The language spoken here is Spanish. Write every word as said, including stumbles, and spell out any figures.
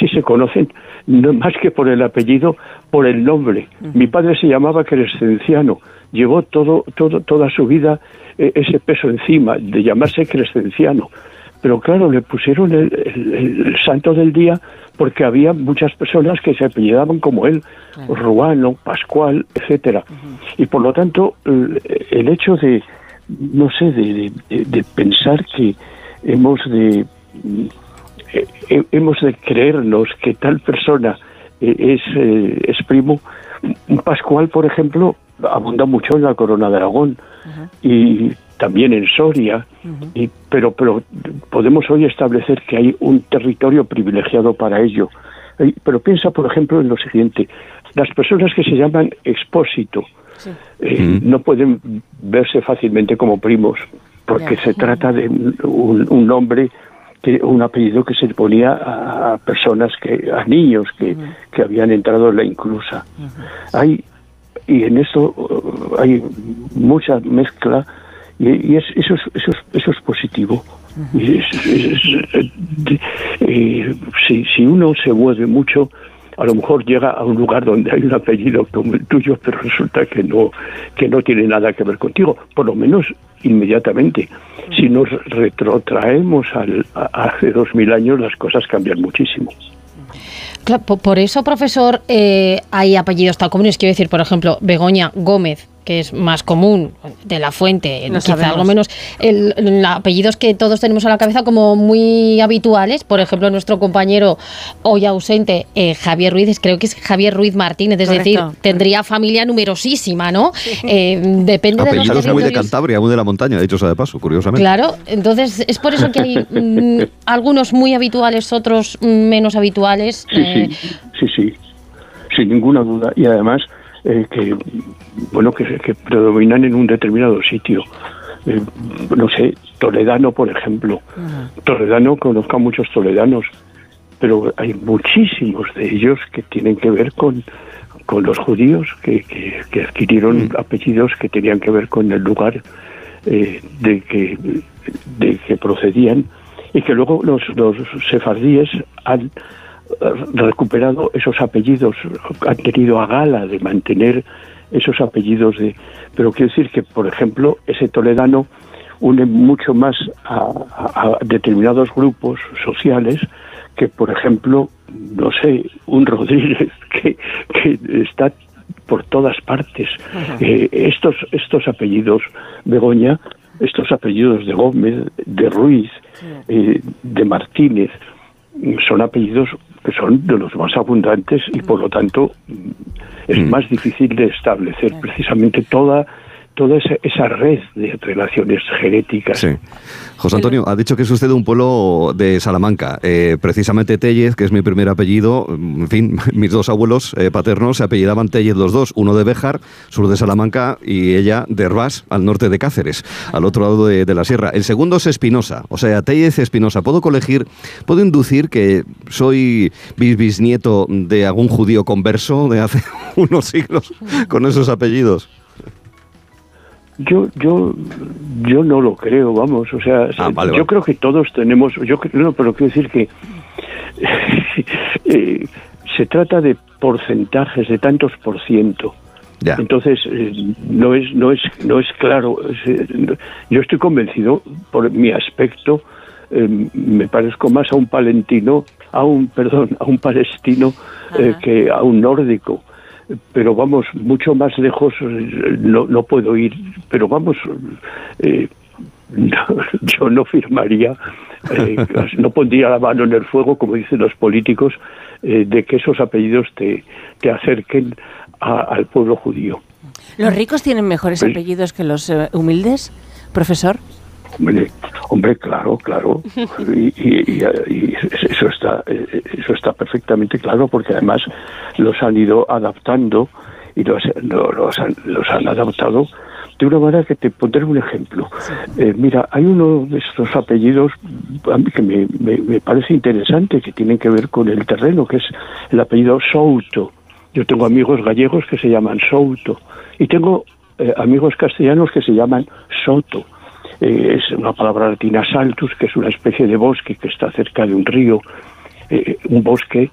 casi se conocen, no más que por el apellido, por el nombre. Uh-huh. Mi padre se llamaba Crescenciano, llevó todo, todo, toda su vida eh, ese peso encima de llamarse Crescenciano. Pero claro, le pusieron el, el, el santo del día porque había muchas personas que se apellidaban como él, claro. Ruano, Pascual, etcétera. Uh-huh. Y por lo tanto, el, el hecho de, no sé, de, de, de pensar que hemos de eh, hemos de creernos que tal persona eh, es, eh, es primo. Un Pascual, por ejemplo, abunda mucho en la Corona de Aragón, uh-huh. y también en Soria, uh-huh. y, pero, pero podemos hoy establecer que hay un territorio privilegiado para ello. Pero piensa, por ejemplo, en lo siguiente: las personas que se llaman Expósito, sí. eh, uh-huh. no pueden verse fácilmente como primos, porque yeah. se trata de un, un nombre, que, un apellido que se le ponía a, a personas, que a niños que, uh-huh. que habían entrado en la inclusa. Uh-huh. Hay, y en eso uh, hay mucha mezcla, y, y es, eso, es, eso, es, eso es positivo. Uh-huh. Y es, es, es, de, eh, si, si uno se mueve mucho, a lo mejor llega a un lugar donde hay un apellido como el tuyo, pero resulta que no, que no tiene nada que ver contigo, por lo menos inmediatamente. Uh-huh. Si nos retrotraemos al, a, hace dos mil años, las cosas cambian muchísimo. Claro, por eso, profesor, eh, hay apellidos tan comunes. Quiero decir, por ejemplo, Begoña Gómez, que es más común, de la Fuente, no quizá sabemos. Algo menos, el, el, apellidos que todos tenemos a la cabeza como muy habituales. Por ejemplo, nuestro compañero hoy ausente, eh, Javier Ruiz, creo que es Javier Ruiz Martínez, es Correcto. Decir, tendría familia numerosísima, ¿no? Sí. Eh, depende apellidos de los muy de Cantabria, muy de la montaña, dicho sea de paso, curiosamente. Claro, entonces es por eso que hay mm, algunos muy habituales, otros menos habituales. Sí, eh, sí, sí, sí, sin ninguna duda. Y además, Eh, que bueno que, que predominan en un determinado sitio. Eh, no sé, Toledano, por ejemplo. Uh-huh. Toledano, conozco a muchos toledanos, pero hay muchísimos de ellos que tienen que ver con, con los judíos, que, que, que adquirieron uh-huh. apellidos que tenían que ver con el lugar eh, de, que, de que procedían, y que luego los, los sefardíes han recuperado esos apellidos, han tenido a gala de mantener esos apellidos de, pero quiero decir que, por ejemplo, ese toledano une mucho más a, a, a determinados grupos sociales que, por ejemplo, no sé, un Rodríguez que, que está por todas partes. Uh-huh. Eh, estos estos apellidos, Begoña, estos apellidos de Gómez, de Ruiz, eh, de Martínez, son apellidos que son de los más abundantes y por lo tanto es mm. más difícil de establecer precisamente toda toda esa, esa red de relaciones genéticas. Sí. José Antonio, ha dicho que es usted de un pueblo de Salamanca, eh, precisamente Téllez, que es mi primer apellido. En fin, mis dos abuelos eh, paternos se apellidaban Téllez los dos, uno de Béjar, sur de Salamanca, y ella de Herbás, al norte de Cáceres, al otro lado de, de la sierra. El segundo es Espinosa, o sea, Téllez Espinosa. ¿Puedo colegir, puedo inducir que soy bis bisnieto de algún judío converso de hace unos siglos con esos apellidos? Yo yo yo no lo creo, vamos, o sea, ah, vale, yo vale. creo que todos tenemos, yo no, pero quiero decir que eh, se trata de porcentajes, de tantos por ciento. Ya. Entonces eh, no es no es no es claro. Es, eh, yo estoy convencido por mi aspecto, eh, me parezco más a un palentino, a un perdón, a un palestino eh, que a un nórdico. Pero vamos, mucho más lejos no, no puedo ir, pero vamos, eh, no, yo no firmaría, eh, no pondría la mano en el fuego, como dicen los políticos, eh, de que esos apellidos te, te acerquen a, al pueblo judío. ¿Los ricos tienen mejores ¿Sí? apellidos que los eh, humildes, profesor? Hombre, hombre, claro, claro, y, y, y eso está, eso está perfectamente claro, porque además los han ido adaptando y los, los, han, los han adaptado de una manera que te pondré un ejemplo. Sí. Eh, mira, hay uno de estos apellidos a mí que me, me, me parece interesante, que tienen que ver con el terreno, que es el apellido Souto. Yo tengo amigos gallegos que se llaman Souto y tengo eh, amigos castellanos que se llaman Soto. Eh, es una palabra latina saltus, que es una especie de bosque que está cerca de un río, eh, un bosque